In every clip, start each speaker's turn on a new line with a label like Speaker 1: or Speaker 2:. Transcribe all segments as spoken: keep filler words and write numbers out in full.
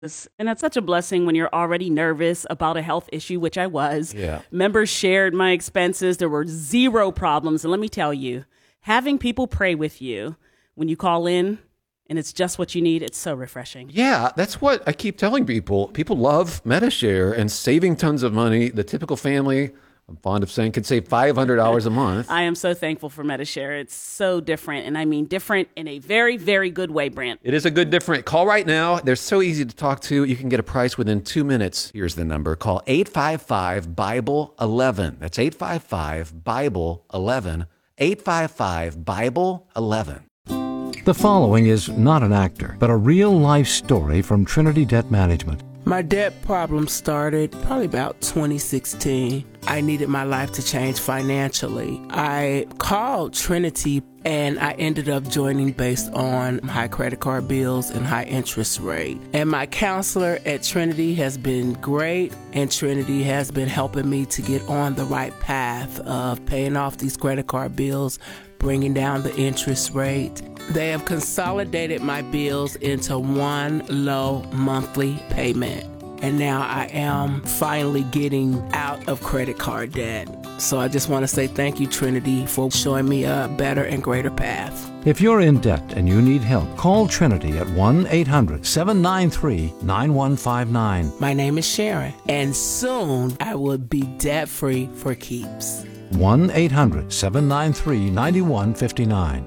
Speaker 1: And that's such a blessing when you're already nervous about a health issue, which I was.
Speaker 2: Yeah.
Speaker 1: Members shared my expenses. There were zero problems. And let me tell you, having people pray with you when you call in and it's just what you need, it's so refreshing.
Speaker 2: Yeah, that's what I keep telling people. People love Medi-Share and saving tons of money. The typical family, I'm fond of saying, can save five hundred dollars a month.
Speaker 1: I am so thankful for Medi-Share. It's so different. And I mean different in a very, very good way, Brant.
Speaker 2: It is a good different. Call right now. They're so easy to talk to. You can get a price within two minutes. Here's the number. Call eight five five, Bible eleven. That's eight five five, Bible eleven. eight five five, Bible eleven.
Speaker 3: The following is not an actor, but a real-life story from Trinity Debt Management.
Speaker 4: My debt problem started probably about twenty sixteen. I needed my life to change financially. I called Trinity and I ended up joining based on high credit card bills and high interest rate. And my counselor at Trinity has been great, and Trinity has been helping me to get on the right path of paying off these credit card bills, bringing down the interest rate. They have consolidated my bills into one low monthly payment. And now I am finally getting out of credit card debt. So I just want to say thank you, Trinity, for showing me a better and greater path.
Speaker 3: If you're in debt and you need help, call Trinity at one eight hundred, seven nine three, nine one five nine.
Speaker 4: My name is Sharon, and soon I will be debt-free for keeps.
Speaker 3: one eight hundred, seven nine three, nine one five nine.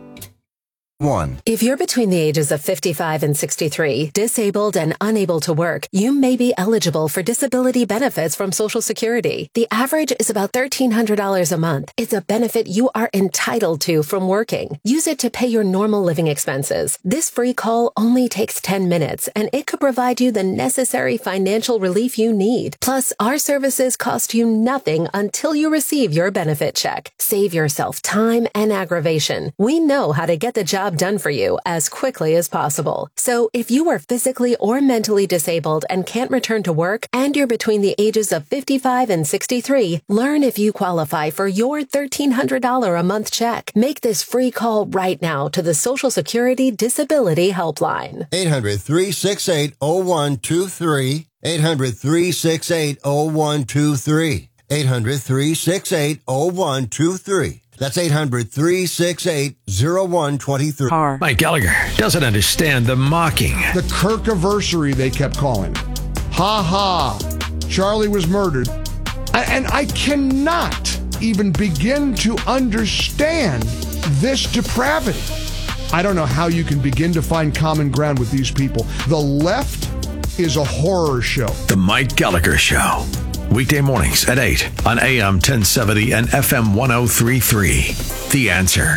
Speaker 5: One.
Speaker 6: If you're between the ages of fifty-five and sixty-three, disabled and unable to work, you may be eligible for disability benefits from Social Security. The average is about thirteen hundred dollars a month. It's a benefit you are entitled to from working. Use it to pay your normal living expenses. This free call only takes ten minutes, and it could provide you the necessary financial relief you need. Plus, our services cost you nothing until you receive your benefit check. Save yourself time and aggravation. We know how to get the job done for you as quickly as possible. So if you are physically or mentally disabled and can't return to work, and you're between the ages of fifty-five and sixty-three, learn if you qualify for your thirteen hundred dollars a month check. Make this free call right now to the Social Security Disability Helpline.
Speaker 5: eight hundred, three six eight, zero one two three. eight hundred, three six eight, zero one two three. eight hundred, three six eight, zero one two three. That's eight hundred, three six eight, zero one two three.
Speaker 7: Mike Gallagher doesn't understand the mocking.
Speaker 8: The Kirkiversary, they kept calling it. Ha ha. Charlie was murdered. And I cannot even begin to understand this depravity. I don't know how you can begin to find common ground with these people. The left is a horror show.
Speaker 7: The Mike Gallagher Show. Weekday mornings at eight on A M ten seventy and F M ten thirty-three. The Answer.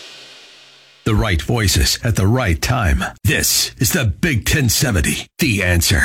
Speaker 7: The right voices at the right time. This is the Big ten seventy. The Answer.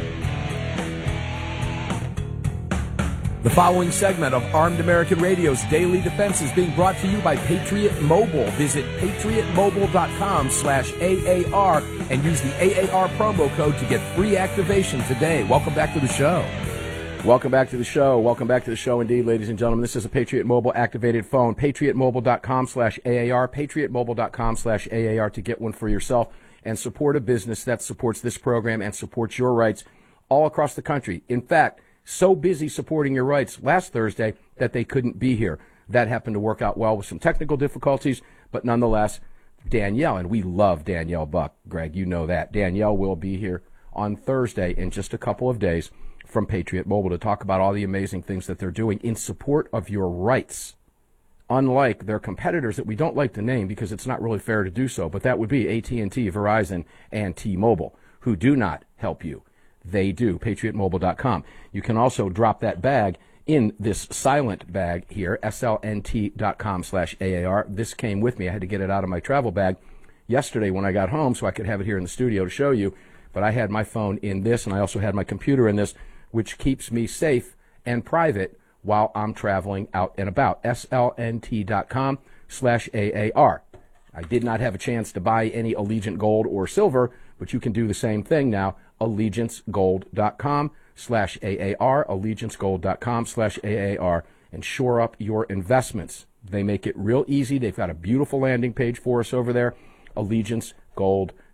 Speaker 9: The following segment of Armed American Radio's Daily Defense is being brought to you by Patriot Mobile. Visit patriotmobile.com slash AAR and use the A A R promo code to get free activation today. Welcome back to the show. Welcome back to the show. Welcome back to the show indeed, ladies and gentlemen. This is a Patriot Mobile activated phone. patriotmobile.com slash AAR. patriotmobile.com slash AAR to get one for yourself and support a business that supports this program and supports your rights all across the country. In fact, so busy supporting your rights last Thursday that they couldn't be here. That happened to work out well with some technical difficulties, but nonetheless, Danielle, and we love Danielle Buck, Greg, you know that. Danielle will be here on Thursday in just a couple of days from Patriot Mobile to talk about all the amazing things that they're doing in support of your rights. Unlike their competitors that we don't like to name because it's not really fair to do so, but that would be A T and T, Verizon, and T-Mobile, who do not help you. They do. patriot mobile dot com. You can also drop that bag in this silent bag here, S L N T dot com slash A A R. This came with me. I had to get it out of my travel bag yesterday when I got home so I could have it here in the studio to show you. But I had my phone in this, and I also had my computer in this, which keeps me safe and private while I'm traveling out and about. S L N T dot com slash A A R. I did not have a chance to buy any Allegiant Gold or Silver, but you can do the same thing now. allegiance gold dot com slash A A R, allegiance gold dot com slash A A R, and shore up your investments. They make it real easy. They've got a beautiful landing page for us over there, allegiance gold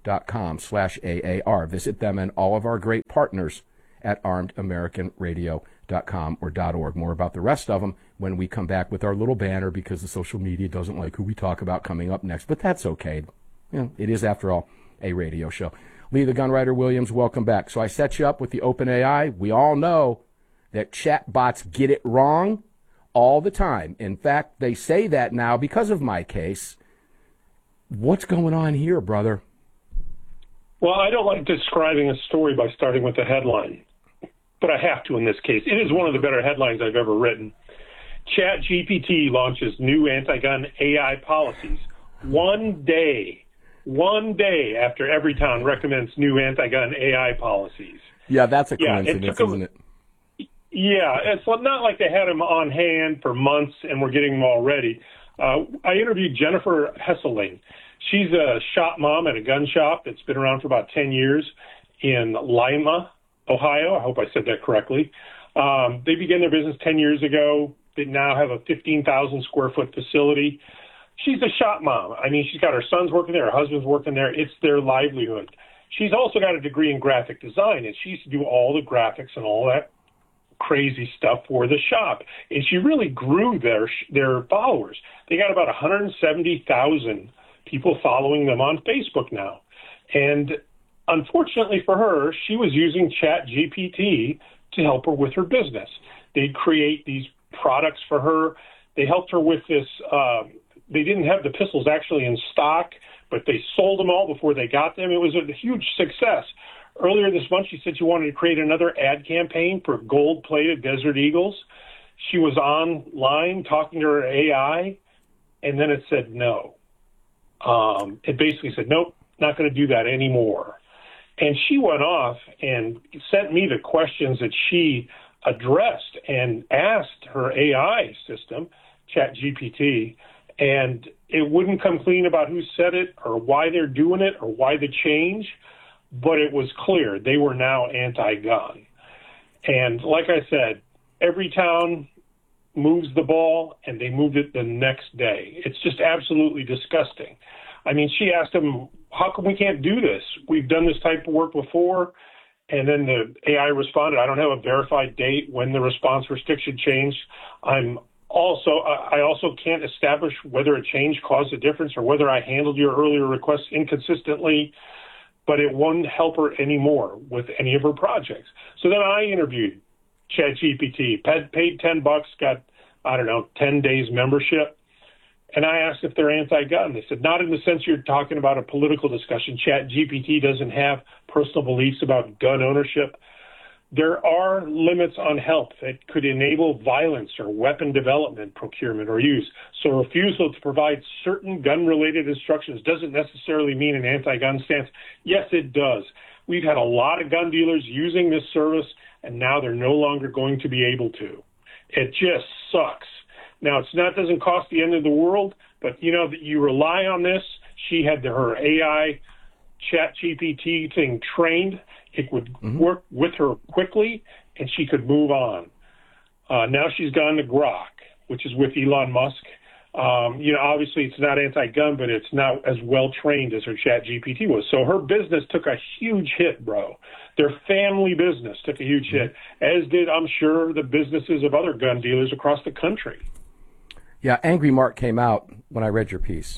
Speaker 9: dot com slash A A R. Visit them and all of our great partners at armed american radio dot com or .org. More about the rest of them when we come back with our little banner, because the social media doesn't like who we talk about coming up next. But that's okay. You know, it is, after all, a radio show. Lee the Gunwriter Williams, welcome back. So I set you up with the OpenAI. We all know that chatbots get it wrong all the time. In fact, they say that now because of my case. What's going on here, brother?
Speaker 10: Well, I don't like describing a story by starting with the headline, but I have to in this case. It is one of the better headlines I've ever written. ChatGPT launches new anti-gun A I policies one day One day after Everytown recommends new anti-gun A I policies.
Speaker 9: Yeah, that's a
Speaker 10: yeah,
Speaker 9: coincidence,
Speaker 10: it a,
Speaker 9: isn't it?
Speaker 10: Yeah, it's not like they had them on hand for months and we're getting them already. Uh, I interviewed Jennifer Hesseling. She's a shop mom at a gun shop that's been around for about ten years in Lima, Ohio. I hope I said that correctly. Um, they began their business ten years ago. They now have a fifteen thousand square foot facility. She's a shop mom. I mean, she's got her sons working there, her husband's working there. It's their livelihood. She's also got a degree in graphic design, and she used to do all the graphics and all that crazy stuff for the shop. And she really grew their their followers. They got about one hundred seventy thousand people following them on Facebook now. And unfortunately for her, she was using ChatGPT to help her with her business. They'd create these products for her. They helped her with this uh, They didn't have the pistols actually in stock, but they sold them all before they got them. It was a huge success. Earlier this month, she said she wanted to create another ad campaign for gold-plated Desert Eagles. She was online talking to her A I, and then it said no. Um, it basically said, nope, not going to do that anymore. And she went off and sent me the questions that she addressed and asked her A I system, ChatGPT, and it wouldn't come clean about who said it or why they're doing it or why the change, but it was clear they were now anti-gun. And like I said, Everytown moves the ball, and they moved it the next day. It's just absolutely disgusting. I mean, she asked him, how come we can't do this? We've done this type of work before. And then the A I responded, I don't have a verified date when the response restriction changed. I'm Also, I also can't establish whether a change caused a difference or whether I handled your earlier requests inconsistently, but it won't help her anymore with any of her projects. So then I interviewed ChatGPT, paid ten bucks, got, I don't know, ten days membership. And I asked if they're anti-gun. They said, not in the sense you're talking about a political discussion. ChatGPT doesn't have personal beliefs about gun ownership. There are limits on help that could enable violence or weapon development, procurement, or use. So refusal to provide certain gun-related instructions doesn't necessarily mean an anti-gun stance. Yes, it does. We've had a lot of gun dealers using this service, and now they're no longer going to be able to. It just sucks. Now, it's not doesn't cost the end of the world, but, you know, that you rely on this. She had her A I ChatGPT thing trained. It would mm-hmm. work with her quickly, and she could move on. Uh, now she's gone to Grok, which is with Elon Musk. Um, you know, obviously it's not anti-gun, but it's not as well-trained as her ChatGPT was. So her business took a huge hit, bro. Their family business took a huge hit, as did, I'm sure, the businesses of other gun dealers across the country.
Speaker 9: Yeah, Angry Mark came out when I read your piece.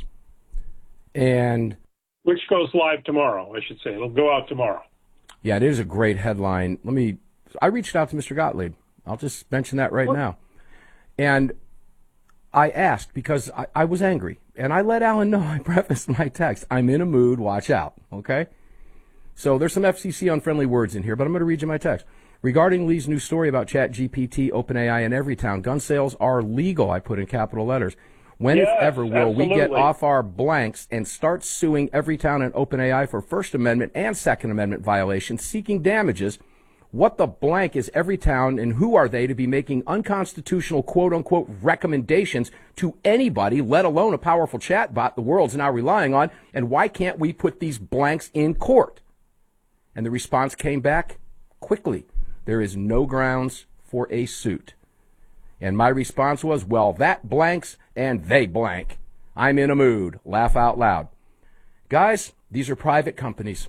Speaker 9: And
Speaker 10: which goes live tomorrow, I should say. It'll go out tomorrow.
Speaker 9: Yeah, it is a great headline. Let me, I reached out to Mister Gottlieb. I'll just mention that right what? now. And I asked because I, I was angry. And I let Alan know, I prefaced my text, I'm in a mood, watch out, okay? So there's some F C C unfriendly words in here, but I'm going to read you my text. Regarding Lee's new story about ChatGPT, OpenAI, and Everytown, gun sales are legal, I put in capital letters. When, yes, if ever, will absolutely. we get off our blanks and start suing Everytown and OpenAI for First Amendment and Second Amendment violations, seeking damages? What the blank is Everytown, and who are they to be making unconstitutional quote-unquote recommendations to anybody, let alone a powerful chatbot the world's now relying on? And why can't we put these blanks in court? And the response came back quickly. There is no grounds for a suit. And my response was, well, that blanks and they blank. I'm in a mood. Laugh out loud. Guys, these are private companies.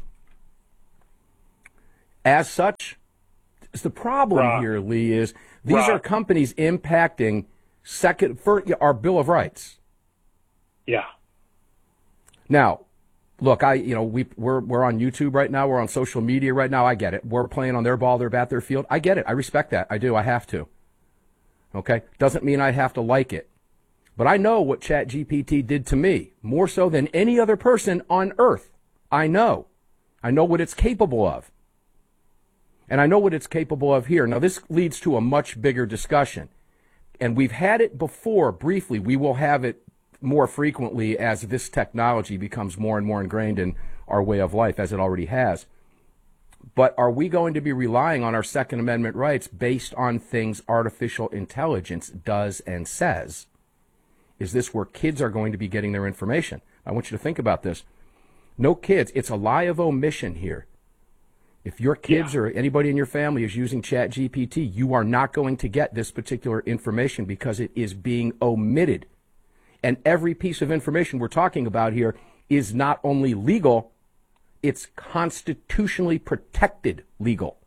Speaker 9: As such, the problem Rob. here, Lee, is these Rob. are companies impacting second for our Bill of Rights.
Speaker 10: Yeah.
Speaker 9: Now, look, I you know we we're we're on YouTube right now. We're on social media right now. I get it. We're playing on their ball. They're at their field. I get it. I respect that. I do. I have to. Okay, doesn't mean I have to like it, but I know what ChatGPT did to me more so than any other person on earth. I know. I know what it's capable of. And I know what it's capable of here. Now, this leads to a much bigger discussion. And we've had it before, briefly. We will have it more frequently as this technology becomes more and more ingrained in our way of life, as it already has. But are we going to be relying on our Second Amendment rights based on things artificial intelligence does and says? Is this where kids are going to be getting their information? I want you to think about this. No kids. It's a lie of omission here. If your kids yeah. or anybody in your family is using ChatGPT, you are not going to get this particular information because it is being omitted. And every piece of information we're talking about here is not only legal, it's constitutionally protected legal.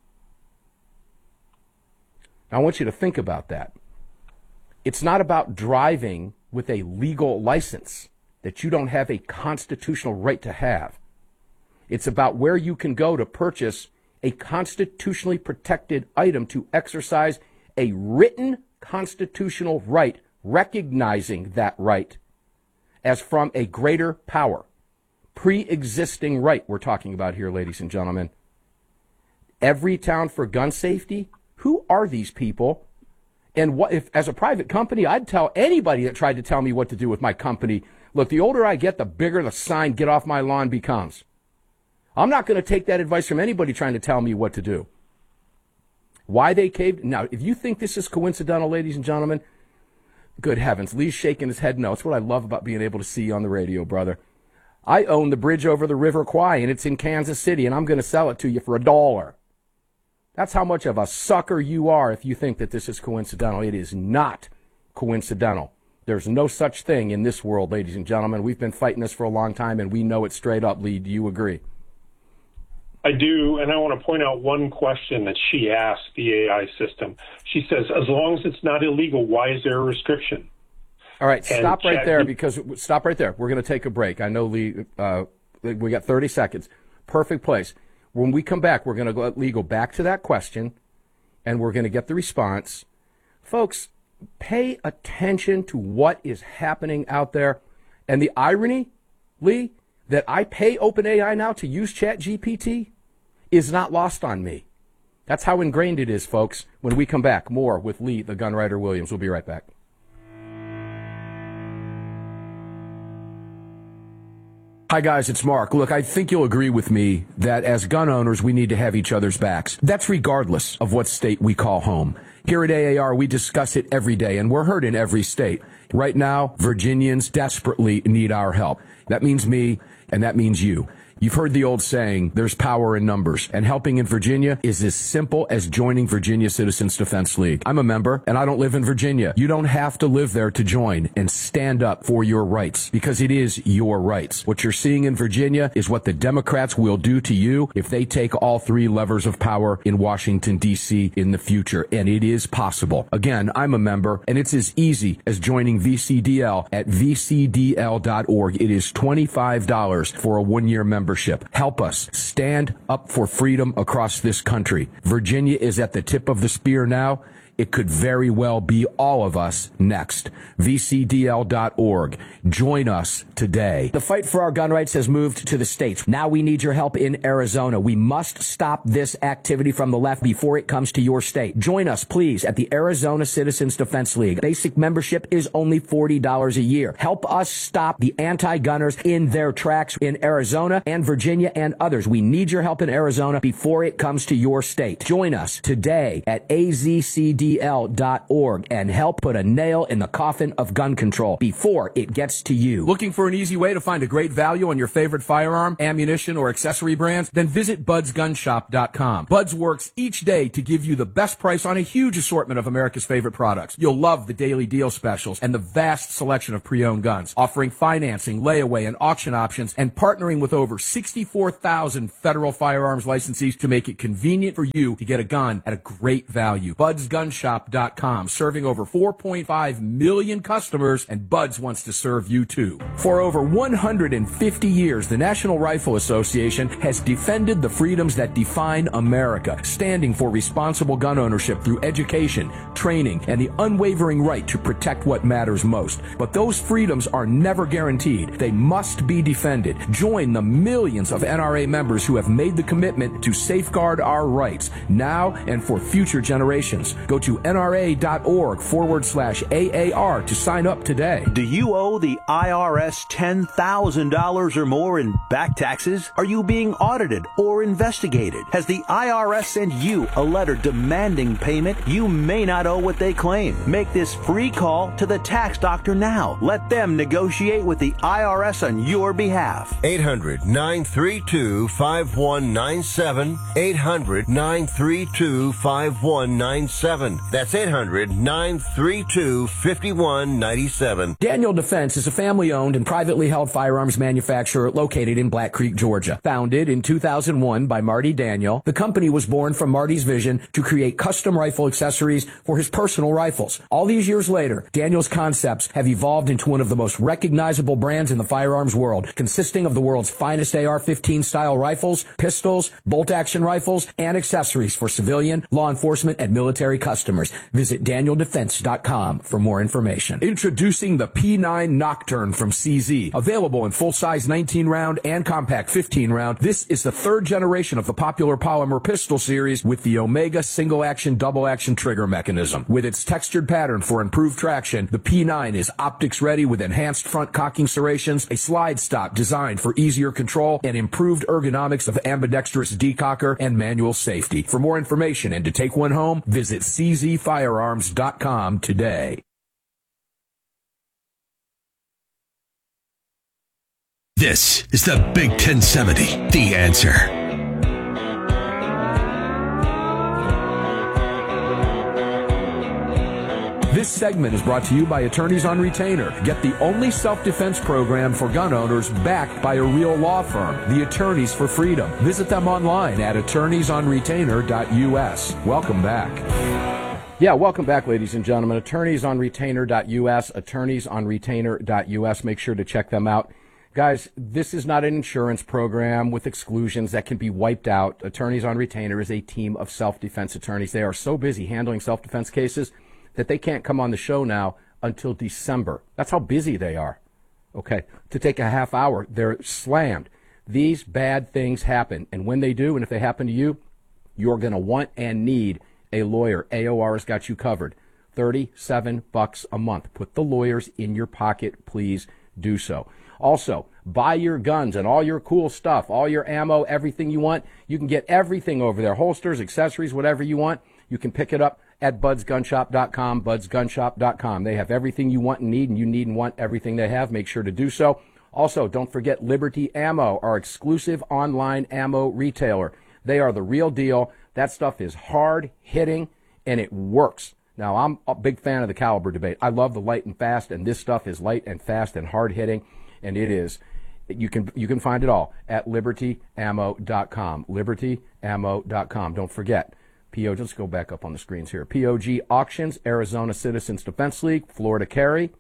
Speaker 9: Now, I want you to think about that. It's not about driving with a legal license that you don't have a constitutional right to have. It's about where you can go to purchase a constitutionally protected item to exercise a written constitutional right, recognizing that right as from a greater power. Pre-existing right we're talking about here, ladies and gentlemen. Everytown for Gun Safety, who are these people? And what if, as a private company, I'd tell anybody that tried to tell me what to do with my company, look, the older I get, the bigger the sign, get off my lawn, becomes. I'm not going to take that advice from anybody trying to tell me what to do. Why they caved? Now, if you think this is coincidental, ladies and gentlemen, good heavens, Lee's shaking his head no. It's what I love about being able to see you on the radio, brother. I own the bridge over the River Kwai, and it's in Kansas City, and I'm going to sell it to you for a dollar. That's how much of a sucker you are if you think that this is coincidental. It is not coincidental. There's no such thing in this world, ladies and gentlemen. We've been fighting this for a long time, and we know it straight up. Lee, do you agree?
Speaker 10: I do, and I want to point out one question that she asked the A I system. She says, as long as it's not illegal, why is there a restriction?
Speaker 9: All right,
Speaker 10: and
Speaker 9: stop right
Speaker 10: Chat-
Speaker 9: there, because stop right there. We're going to take a break. I know, Lee, uh, we got thirty seconds. Perfect place. When we come back, we're going to let Lee go back to that question, and we're going to get the response. Folks, pay attention to what is happening out there. And the irony, Lee, that I pay OpenAI now to use ChatGPT is not lost on me. That's how ingrained it is, folks. When we come back, more with Lee, the Gunwriter Williams. We'll be right back. Hi, guys, it's Mark. Look, I think you'll agree with me that as gun owners, we need to have each other's backs. That's regardless of what state we call home. Here at A A R, we discuss it every day, and we're heard in every state. Right now, Virginians desperately need our help. That means me, and that means you. You've heard the old saying, there's power in numbers, and helping in Virginia is as simple as joining Virginia Citizens Defense League. I'm a member, and I don't live in Virginia. You don't have to live there to join and stand up for your rights, because it is your rights. What you're seeing in Virginia is what the Democrats will do to you if they take all three levers of power in Washington, D C in the future, and it is possible. Again, I'm a member, and it's as easy as joining V C D L at v c d l dot org. It is twenty-five dollars for a one-year membership. Help us stand up for freedom across this country. Virginia is at the tip of the spear now. It could very well be all of us next. v c d l dot org. Join us today. The fight for our gun rights has moved to the states. Now we need your help in Arizona. We must stop this activity from the left before it comes to your state. Join us, please, at the Arizona Citizens Defense League. Basic membership is only forty dollars a year. Help us stop the anti-gunners in their tracks in Arizona and Virginia and others. We need your help in Arizona before it comes to your state. Join us today at A Z C D D L dot org and help put a nail in the coffin of gun control before it gets to you. Looking for an easy way to find a great value on your favorite firearm, ammunition, or accessory brands? Then visit buds gun shop dot com. Buds works each day to give you the best price on a huge assortment of America's favorite products. You'll love the daily deal specials and the vast selection of pre-owned guns, offering financing, layaway, and auction options, and partnering with over sixty-four thousand federal firearms licensees to make it convenient for you to get a gun at a great value. buds gun shop dot com, serving over four point five million customers, and Buds wants to serve you too. For over one hundred fifty years, the National Rifle Association has defended the freedoms that define America, standing for responsible gun ownership through education, training, and the unwavering right to protect what matters most. But those freedoms are never guaranteed. They must be defended. Join the millions of N R A members who have made the commitment to safeguard our rights now and for future generations. Go to N R A dot org forward slash A A R to sign up today.
Speaker 11: Do you owe the I R S ten thousand dollars or more in back taxes? Are you being audited or investigated? Has the I R S sent you a letter demanding payment? You may not owe what they claim. Make this free call to the tax doctor now. Let them negotiate with the I R S on your behalf.
Speaker 5: eight hundred nine three two five one nine seven. eight hundred nine three two five one nine seven. That's eight hundred nine three two five one nine seven.
Speaker 9: Daniel Defense is a family-owned and privately held firearms manufacturer located in Black Creek, Georgia. Founded in two thousand one by Marty Daniel, the company was born from Marty's vision to create custom rifle accessories for his personal rifles. All these years later, Daniel's concepts have evolved into one of the most recognizable brands in the firearms world, consisting of the world's finest A R fifteen style rifles, pistols, bolt-action rifles, and accessories for civilian, law enforcement, and military customers. Visit daniel defense dot com for more information. Introducing the P nine Nocturne from C Z. Available in full-size nineteen round and compact fifteen round, this is the third generation of the popular polymer pistol series with the Omega single-action, double-action trigger mechanism. With its textured pattern for improved traction, the P nine is optics-ready with enhanced front cocking serrations, a slide stop designed for easier control, and improved ergonomics of ambidextrous decocker and manual safety. For more information and to take one home, visit c z firearms dot com today.
Speaker 7: This is the Big ten seventy, The Answer.
Speaker 9: This segment is brought to you by Attorneys on Retainer. Get the only self-defense program for gun owners backed by a real law firm, the Attorneys for Freedom. Visit them online at attorneys on retainer dot u s. Welcome back. Yeah, welcome back, ladies and gentlemen. attorneys on retainer dot u s, attorneys on retainer dot u s. Make sure to check them out. Guys, this is not an insurance program with exclusions that can be wiped out. Attorneys on Retainer is a team of self-defense attorneys. They are so busy handling self-defense cases that they can't come on the show now until December. That's how busy they are. Okay, to take a half hour, they're slammed. These bad things happen, and when they do, and if they happen to you, you're going to want and need a lawyer. A O R has got you covered. thirty-seven bucks a month. Put the lawyers in your pocket. Please do so. Also, buy your guns and all your cool stuff, all your ammo, everything you want. You can get everything over there, holsters, accessories, whatever you want. You can pick it up at buds gun shop dot com, buds gun shop dot com. They have everything you want and need, and you need and want everything they have. Make sure to do so. Also, don't forget Liberty Ammo, our exclusive online ammo retailer. They are the real deal. That stuff is hard-hitting, and it works. Now, I'm a big fan of the caliber debate. I love the light and fast, and this stuff is light and fast and hard-hitting. And it is. You can you can find it all at liberty ammo dot com. liberty ammo dot com. Don't forget, P O. Let's go back up on the screens here. P O G Auctions, Arizona Citizens Defense League, Florida Carry,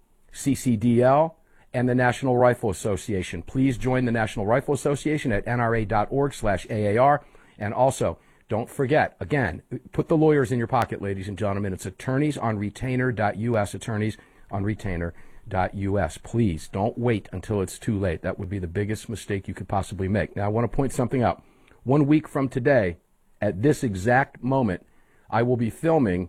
Speaker 9: C C D L, and the National Rifle Association. Please join the National Rifle Association at N R A dot org slash A A R. And also, don't forget, again, put the lawyers in your pocket, ladies and gentlemen. It's attorneys on retainer dot u s. attorneys on retainer dot u s. Please don't wait until it's too late. That would be the biggest mistake you could possibly make. Now, I want to point something out. One week from today, at this exact moment, I will be filming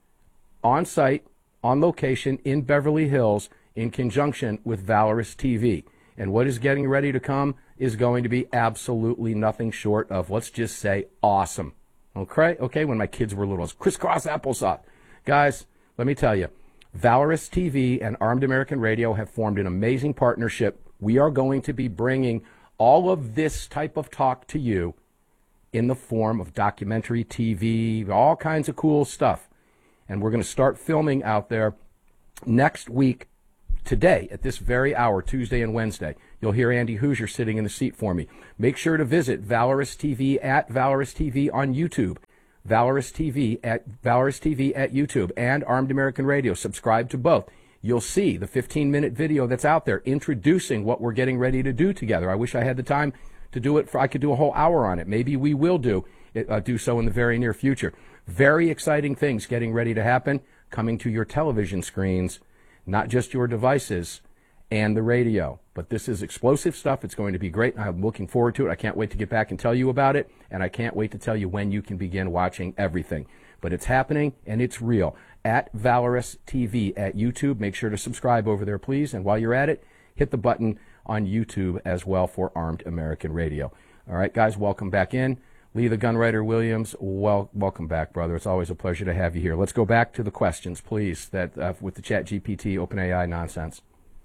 Speaker 9: on site, on location, in Beverly Hills, in conjunction with Valorous T V. And what is getting ready to come is going to be absolutely nothing short of, let's just say, awesome. Okay? Okay, when my kids were little, it was crisscross applesauce. Guys, let me tell you, Valorous T V and Armed American Radio have formed an amazing partnership. We are going to be bringing all of this type of talk to you in the form of documentary T V, all kinds of cool stuff. And we're going to start filming out there next week, today, at this very hour, Tuesday and Wednesday. You'll hear Andy Hoosier sitting in the seat for me. Make sure to visit Valorous T V at Valorous T V on YouTube. Valorous T V at Valorous T V at YouTube and Armed American Radio. Subscribe to both. You'll see the fifteen minute video that's out there introducing what we're getting ready to do together. I wish I had the time to do it. For, I could do a whole hour on it. Maybe we will do it, uh, do so in the very near future. Very exciting things getting ready to happen, coming to your television screens, not just your devices and the radio. But this is explosive stuff. It's going to be great. I'm looking forward to it. I can't wait to get back and tell you about it, and I can't wait to tell you when you can begin watching everything. But it's happening, and it's real. At Valorous T V at YouTube. Make sure to subscribe over there, please. And while you're at it, hit the button on YouTube as well for Armed American Radio. All right, guys, welcome back in. Lee the Gunwriter Williams, well, welcome back, brother. It's always a pleasure to have you here. Let's go back to the questions, please, that uh, with the Chat G P T, OpenAI nonsense.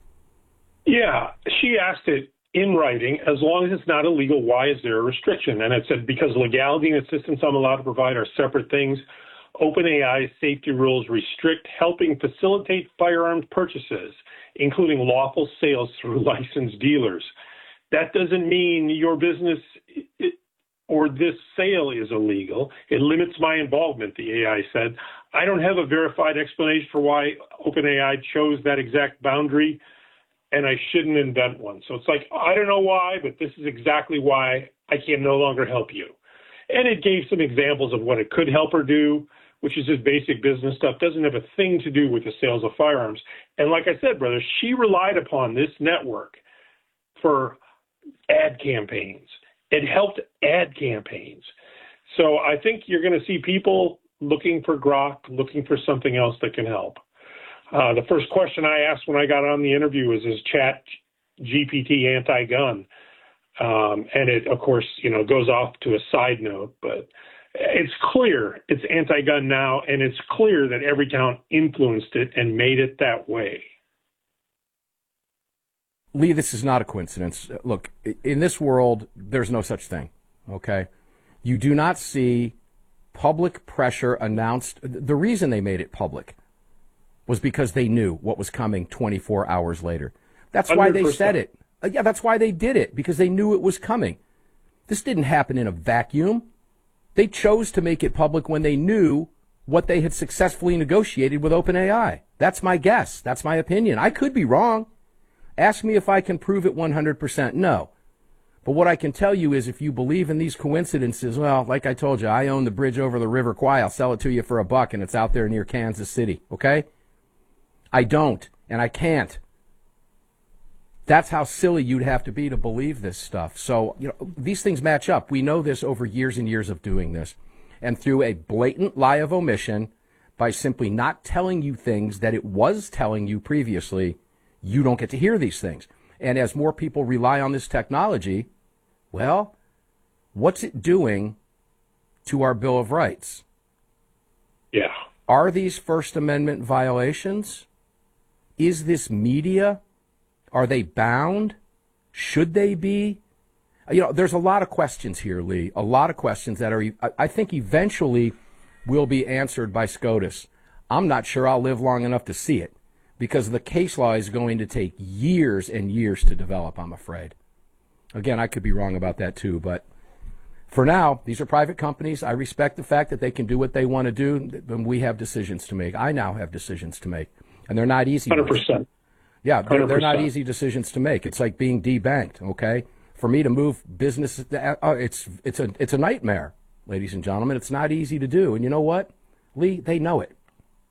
Speaker 10: Yeah, she asked it in writing, as long as it's not illegal, why is there a restriction? And it said, because legality and assistance I'm allowed to provide are separate things. OpenAI's safety rules restrict helping facilitate firearms purchases, including lawful sales through licensed dealers. That doesn't mean your business it, or this sale is illegal. It limits my involvement, the A I said. I don't have a verified explanation for why OpenAI chose that exact boundary, and I shouldn't invent one. So it's like, I don't know why, but this is exactly why I can no longer help you. And it gave some examples of what it could help her do, which is just basic business stuff, doesn't have a thing to do with the sales of firearms. And like I said, brother, she relied upon this network for ad campaigns. It helped ad campaigns. So I think you're going to see people looking for Grok, looking for something else that can help. Uh, the first question I asked when I got on the interview was, is Chat G P T anti-gun? Um, and it, of course, you know, goes off to a side note, but it's clear it's anti-gun now, and it's clear that Everytown influenced it and made it that way.
Speaker 9: Lee, this is not a coincidence. Look, in this world, there's no such thing, okay? You do not see public pressure announced. The reason they made it public was because they knew what was coming twenty-four hours later. That's why one hundred percent. They said it. Yeah, that's why they did it, because they knew it was coming. This didn't happen in a vacuum. They chose to make it public when they knew what they had successfully negotiated with OpenAI. That's my guess. That's my opinion. I could be wrong. Ask me if I can prove it one hundred percent. No. But what I can tell you is if you believe in these coincidences, well, like I told you, I own the bridge over the River Kwai. I'll sell it to you for a buck, and it's out there near Kansas City, okay? I don't, and I can't. That's how silly you'd have to be to believe this stuff. So, you know, these things match up. We know this over years and years of doing this. And through a blatant lie of omission, by simply not telling you things that it was telling you previously, you don't get to hear these things. And as more people rely on this technology, well, what's it doing to our Bill of Rights?
Speaker 10: Yeah.
Speaker 9: Are these First Amendment violations? Is this media? Are they bound? Should they be? You know, there's a lot of questions here, Lee, a lot of questions that are, I think, eventually will be answered by SCOTUS. I'm not sure I'll live long enough to see it, because the case law is going to take years and years to develop, I'm afraid. Again, I could be wrong about that too, but for now, these are private companies. I respect the fact that they can do what they want to do, and we have decisions to make. I now have decisions to make, and they're not easy.
Speaker 10: one hundred percent.
Speaker 9: Yeah, they're, they're not easy decisions to make. It's like being debanked, okay? For me to move business, uh, it's it's a it's a nightmare, ladies and gentlemen. It's not easy to do. And you know what, Lee? They know it.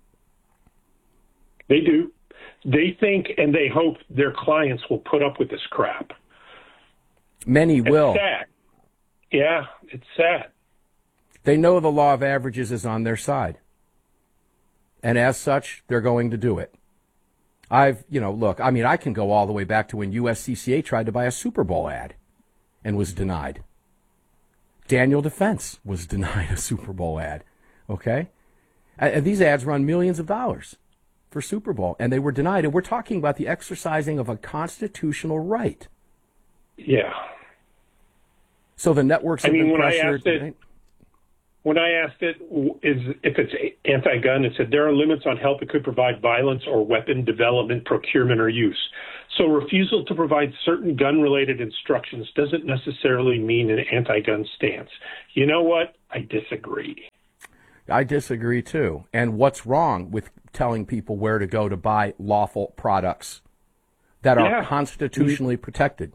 Speaker 10: They do. They think and they hope their clients will put up with this crap.
Speaker 9: Many will.
Speaker 10: It's sad. Yeah, it's sad.
Speaker 9: They know the law of averages is on their side. And as such, they're going to do it. I've, you know, look, I mean, I can go all the way back to when U S C C A tried to buy a Super Bowl ad and was denied. Daniel Defense was denied a Super Bowl ad, okay? And these ads run millions of dollars for Super Bowl, and they were denied. And we're talking about the exercising of a constitutional right.
Speaker 10: Yeah.
Speaker 9: So the networks have
Speaker 10: I mean,
Speaker 9: been
Speaker 10: when I
Speaker 9: pressured.
Speaker 10: asked it, when I asked it, is if it's anti-gun, it said there are limits on help it could provide violence or weapon development, procurement, or use. So refusal to provide certain gun-related instructions doesn't necessarily mean an anti-gun stance. You know what? I disagree.
Speaker 9: I disagree, too. And what's wrong with telling people where to go to buy lawful products that are
Speaker 10: Yeah.
Speaker 9: constitutionally protected?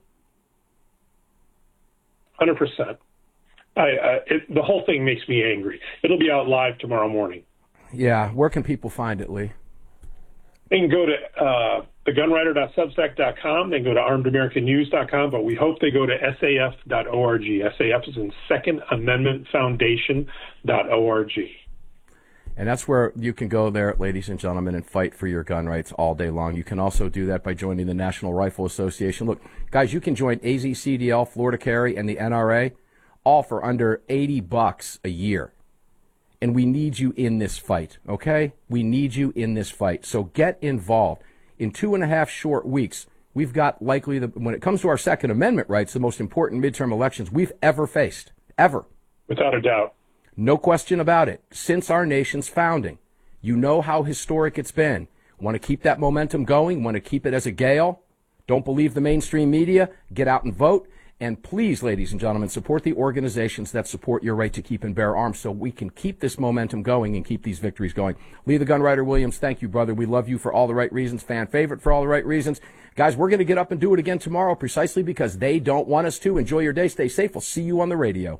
Speaker 10: one hundred percent. I, uh, it, the whole thing makes me angry. It'll be out live tomorrow morning.
Speaker 9: Yeah. Where can people find it, Lee?
Speaker 10: They can go to uh, the gunwriter dot substack dot com. They can go to armed american news dot com, but we hope they go to S A F dot org. S A F is in Second Amendment Foundation dot org.
Speaker 9: And that's where you can go there, ladies and gentlemen, and fight for your gun rights all day long. You can also do that by joining the National Rifle Association. Look, guys, you can join A Z C D L, Florida Carry, and the N R A, all for under eighty bucks a year. And we need you in this fight, okay? We need you in this fight. So get involved. In two and a half short weeks, we've got likely, the, when it comes to our Second Amendment rights, the most important midterm elections we've ever faced, ever.
Speaker 10: Without a doubt.
Speaker 9: No question about it. Since our nation's founding, you know how historic it's been. Want to keep that momentum going? Want to keep it as a gale? Don't believe the mainstream media? Get out and vote. And please, ladies and gentlemen, support the organizations that support your right to keep and bear arms so we can keep this momentum going and keep these victories going. Lee the Gunwriter Williams, thank you, brother. We love you for all the right reasons. Fan favorite for all the right reasons. Guys, we're going to get up and do it again tomorrow precisely because they don't want us to. Enjoy your day. Stay safe. We'll see you on the radio.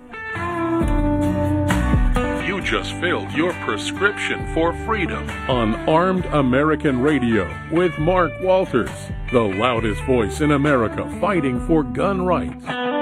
Speaker 12: You just filled your prescription for freedom on Armed American Radio with Mark Walters, the loudest voice in America fighting for gun rights.